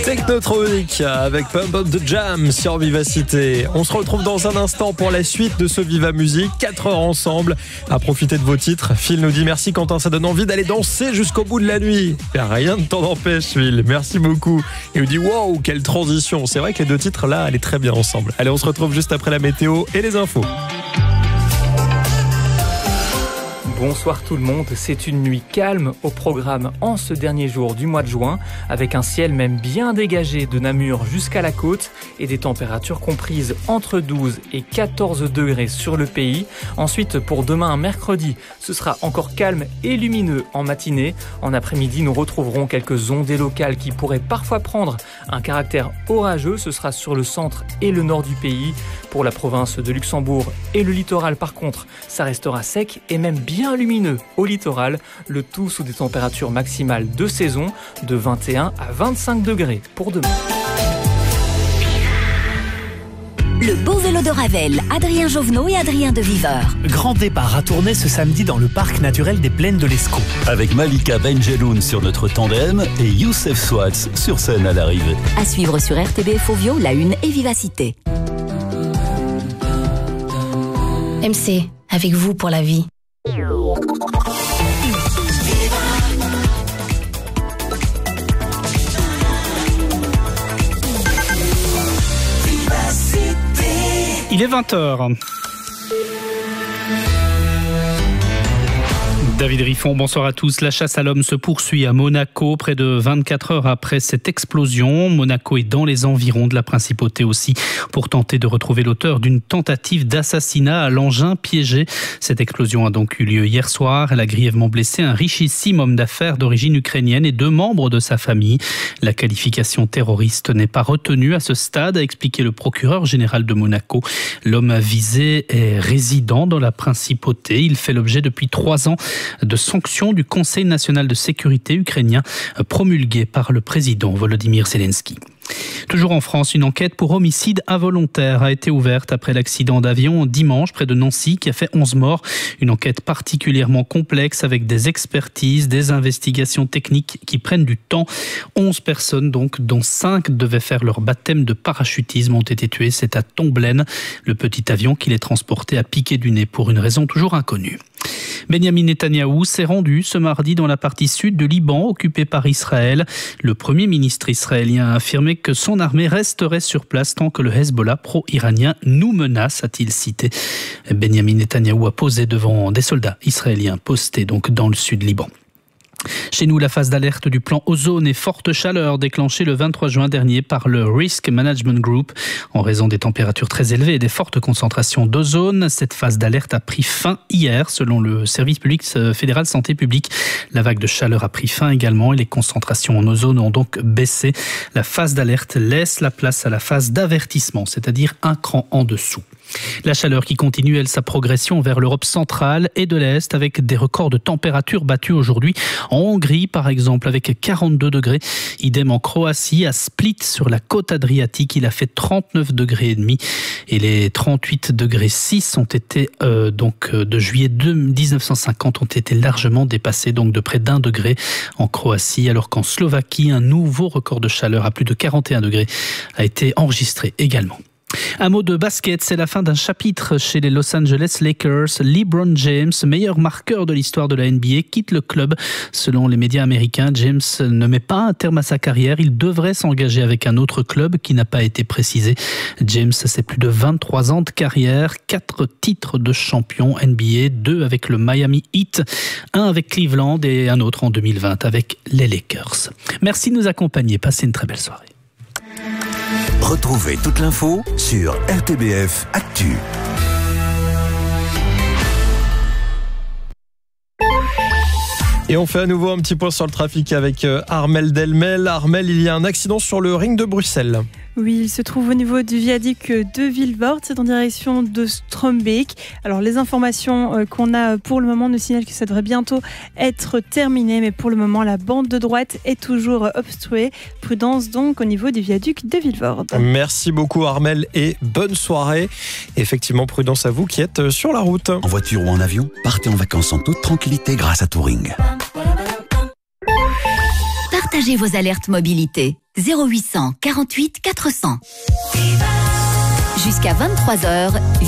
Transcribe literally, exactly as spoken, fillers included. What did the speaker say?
Technotronic avec Pump Up the Jam sur Vivacité. On se retrouve dans un instant pour la suite de ce Viva Musique. quatre heures ensemble à profiter de vos titres. Phil nous dit merci Quentin, ça donne envie d'aller danser jusqu'au bout de la nuit. Et rien ne t'en empêche Phil, merci beaucoup. Et il nous dit wow, quelle transition. C'est vrai que les deux titres là, allaient très bien ensemble. Allez, on se retrouve juste après la météo et les infos. Bonsoir tout le monde, c'est une nuit calme au programme en ce dernier jour du mois de juin, avec un ciel même bien dégagé de Namur jusqu'à la côte et des températures comprises entre douze et quatorze degrés sur le pays. Ensuite, pour demain, mercredi, ce sera encore calme et lumineux en matinée. En après-midi, nous retrouverons quelques ondées locales qui pourraient parfois prendre un caractère orageux. Ce sera sur le centre et le nord du pays. Pour la province de Luxembourg et le littoral, par contre, ça restera sec et même bien lumineux au littoral, le tout sous des températures maximales de saison de vingt et un à vingt-cinq degrés pour demain. Le beau vélo de Ravel, Adrien Jovenot et Adrien de Viveur. Grand départ à tourner ce samedi dans le parc naturel des Plaines de l'Escaut. Avec Malika Benjeloun sur notre tandem et Youssef Swatz sur scène à l'arrivée. À suivre sur R T B F Ovio, La Une et Vivacité. M C, avec vous pour la vie. Il est vingt heures. David Riffon, bonsoir à tous. La chasse à l'homme se poursuit à Monaco, près de vingt-quatre heures après cette explosion. Monaco est dans les environs de la principauté aussi pour tenter de retrouver l'auteur d'une tentative d'assassinat à l'engin piégé. Cette explosion a donc eu lieu hier soir. Elle a grièvement blessé un richissime homme d'affaires d'origine ukrainienne et deux membres de sa famille. La qualification terroriste n'est pas retenue à ce stade, a expliqué le procureur général de Monaco. L'homme visé est résident dans la principauté. Il fait l'objet depuis trois ans de sanctions du Conseil national de sécurité ukrainien promulguées par le président Volodymyr Zelensky. Toujours en France, une enquête pour homicide involontaire a été ouverte après l'accident d'avion dimanche près de Nancy qui a fait onze morts. Une enquête particulièrement complexe avec des expertises, des investigations techniques qui prennent du temps. onze personnes donc, dont cinq devaient faire leur baptême de parachutisme, ont été tuées. C'est à Tomblaine. Le petit avion qui les transportait a piqué du nez pour une raison toujours inconnue. Benjamin Netanyahou s'est rendu ce mardi dans la partie sud de Liban, occupée par Israël. Le premier ministre israélien a affirmé que son armée resterait sur place tant que le Hezbollah pro-iranien nous menace, a-t-il cité. Benjamin Netanyahou a posé devant des soldats israéliens postés donc dans le sud Liban. Chez nous, la phase d'alerte du plan ozone et forte chaleur déclenchée le vingt-trois juin dernier par le Risk Management Group. En raison des températures très élevées et des fortes concentrations d'ozone, cette phase d'alerte a pris fin hier, selon le service public fédéral santé publique. La vague de chaleur a pris fin également et les concentrations en ozone ont donc baissé. La phase d'alerte laisse la place à la phase d'avertissement, c'est-à-dire un cran en dessous. La chaleur qui continue, elle, sa progression vers l'Europe centrale et de l'Est avec des records de température battus aujourd'hui en Hongrie, par exemple, avec quarante-deux degrés. Idem en Croatie, à Split, sur la côte adriatique, il a fait trente-neuf degrés et demi. Et les trente-huit degrés six ont été, euh, donc, de juillet dix-neuf cent cinquante, ont été largement dépassés, donc de près d'un degré en Croatie, alors qu'en Slovaquie, un nouveau record de chaleur à plus de quarante et un degrés a été enregistré également. Un mot de basket, c'est la fin d'un chapitre chez les Los Angeles Lakers. LeBron James, meilleur marqueur de l'histoire de la N B A, quitte le club. Selon les médias américains, James ne met pas un terme à sa carrière. Il devrait s'engager avec un autre club qui n'a pas été précisé. James, c'est plus de vingt-trois ans de carrière, quatre titres de champion N B A, deux avec le Miami Heat, un avec Cleveland et un autre en deux mille vingt avec les Lakers. Merci de nous accompagner. Passez une très belle soirée. Retrouvez toute l'info sur R T B F Actu. Et on fait à nouveau un petit point sur le trafic avec Armel Delmel. Armel, il y a un accident sur le ring de Bruxelles. Oui, il se trouve au niveau du viaduc de Vilvoorde, c'est en direction de Strombeek. Alors les informations qu'on a pour le moment nous signalent que ça devrait bientôt être terminé, mais pour le moment la bande de droite est toujours obstruée. Prudence donc au niveau du viaduc de Vilvoorde. Merci beaucoup Armel et bonne soirée. Effectivement, prudence à vous qui êtes sur la route. En voiture ou en avion, partez en vacances en toute tranquillité grâce à Touring. partagez vos alertes mobilité. zéro huit cent quarante-huit quatre cents. Jusqu'à vingt-trois heures.